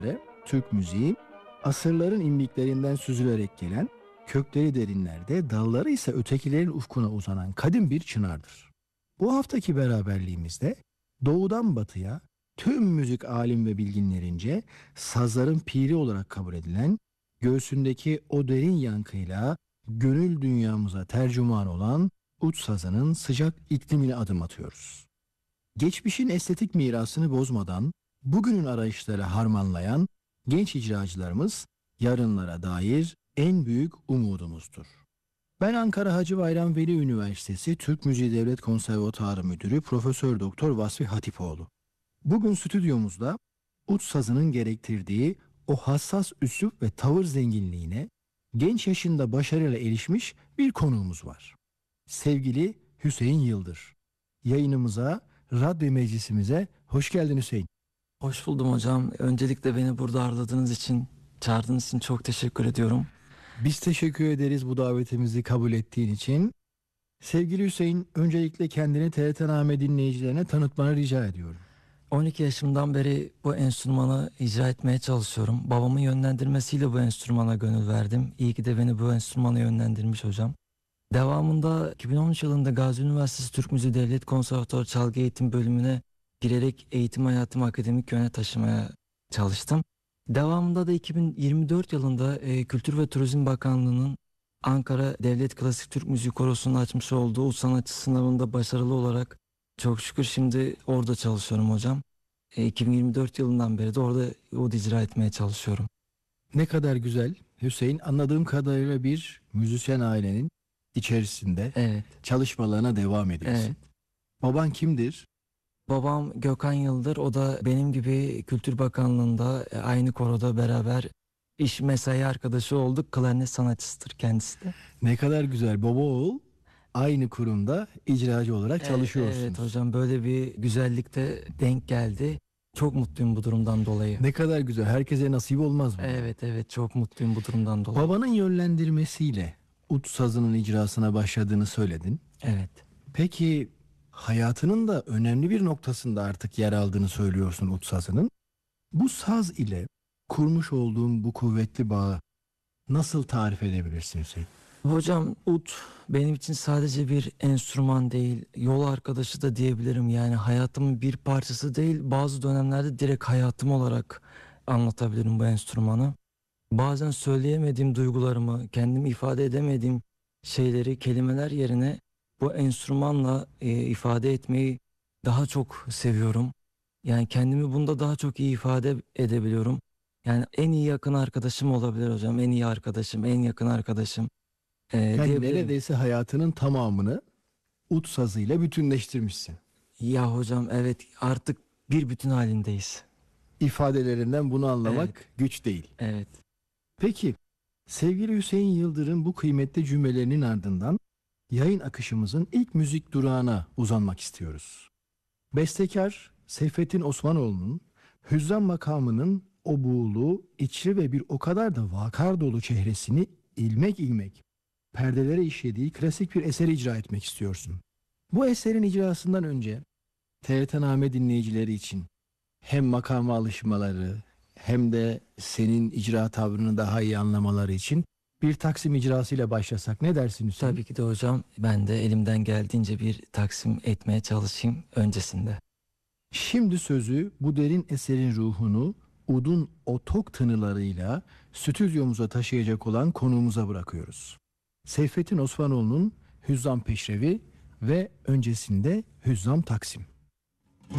Türk müziği asırların imliklerinden süzülerek gelen, kökleri derinlerde, dalları ise ötekilerin ufkuna uzanan kadim bir çınardır. Bu haftaki beraberliğimizde doğudan batıya tüm müzik alim ve bilginlerince sazların piri olarak kabul edilen, göğsündeki o derin yankıyla gönül dünyamıza tercüman olan ut sazının sıcak iklimine adım atıyoruz. Geçmişin estetik mirasını bozmadan bugünün arayışları harmanlayan genç icracılarımız yarınlara dair en büyük umudumuzdur. Ben Ankara Hacı Bayram Veli Üniversitesi Türk Müziği Devlet Konservatuarı Müdürü Profesör Doktor Vasfi Hatipoğlu. Bugün stüdyomuzda ut sazının gerektirdiği o hassas üslup ve tavır zenginliğine genç yaşında başarıyla erişmiş bir konuğumuz var. Sevgili Hüseyin Yıldır. Yayınımıza, radyo meclisimize hoş geldin Hüseyin. Hoş buldum hocam. Öncelikle beni burada ağırladığınız için, çağırdığınız için çok teşekkür ediyorum. Biz teşekkür ederiz bu davetimizi kabul ettiğin için. Sevgili Hüseyin, öncelikle kendini TRT-Name dinleyicilerine tanıtmanı rica ediyorum. 12 yaşımdan beri bu enstrümanı icra etmeye çalışıyorum. Babamın yönlendirmesiyle bu enstrümana gönül verdim. İyi ki de beni bu enstrümana yönlendirmiş hocam. Devamında 2013 yılında Gazi Üniversitesi Türk Müziği Devlet Konservatuarı Çalgı Eğitim Bölümüne girerek eğitim hayatımı akademik yöne taşımaya çalıştım. Devamında da 2024 yılında Kültür ve Turizm Bakanlığı'nın Ankara Devlet Klasik Türk Müziği Korosu'nun açmış olduğu ut sanatçı sınavında başarılı olarak çok şükür şimdi orada çalışıyorum hocam. 2024 yılından beri de orada ud icra etmeye çalışıyorum. Ne kadar güzel. Hüseyin, anladığım kadarıyla bir müzisyen ailenin içerisinde Evet, çalışmalarına devam ediyorsun. evet. Baban kimdir? Babam Gökhan Yıldır, o da benim gibi Kültür Bakanlığı'nda aynı koroda beraber iş mesai arkadaşı olduk. Klarnet sanatçısıdır kendisi de. Ne kadar güzel. Baba oğul aynı kurumda icracı olarak çalışıyorsunuz. Evet hocam, böyle bir güzellikte denk geldi. Çok mutluyum bu durumdan dolayı. Ne kadar güzel. Herkese nasip olmaz bu. Evet, çok mutluyum bu durumdan dolayı. Babanın yönlendirmesiyle ut sazının icrasına başladığını söyledin. Evet. Peki hayatının da önemli bir noktasında artık yer aldığını söylüyorsun ut sazının. Bu saz ile kurmuş olduğun bu kuvvetli bağı nasıl tarif edebilirsin Hüseyin? Hocam, ud benim için sadece bir enstrüman değil, yol arkadaşı da diyebilirim. Yani hayatımın bir parçası değil, bazı dönemlerde direkt hayatım olarak anlatabilirim bu enstrümanı. Bazen söyleyemediğim duygularımı, kendimi ifade edemediğim şeyleri kelimeler yerine bu enstrümanla ifade etmeyi daha çok seviyorum. Yani kendimi bunda daha çok iyi ifade edebiliyorum. Yani en iyi yakın arkadaşım olabilir hocam. En iyi arkadaşım, en yakın arkadaşım Yani diyebilirim. neredeyse hayatının tamamını ut sazıyla bütünleştirmişsin. Ya hocam, evet, artık bir bütün halindeyiz. İfadelerinden bunu anlamak güç değil. Evet. Peki sevgili Hüseyin Yıldırım bu kıymetli cümlelerinin ardından yayın akışımızın ilk müzik durağına uzanmak istiyoruz. Bestekar Seyfettin Osmanoğlu'nun Hüzzam makamının o buğulu, içli ve bir o kadar da vakar dolu çehresini ilmek ilmek perdelere işlediği klasik bir eser icra etmek istiyorsun. Bu eserin icrasından önce TRT-Name dinleyicileri için hem makama alışmaları hem de senin icra tavrını daha iyi anlamaları için bir Taksim icrasıyla başlasak ne dersin Hüseyin? Tabii ki de hocam, ben de elimden geldiğince bir taksim etmeye çalışayım öncesinde. Şimdi sözü bu derin eserin ruhunu udun o tok tınılarıyla stüdyomuza taşıyacak olan konuğumuza bırakıyoruz. Seyfettin Osmanoğlu'nun Hüzzam Peşrevi ve öncesinde Hüzzam Taksim.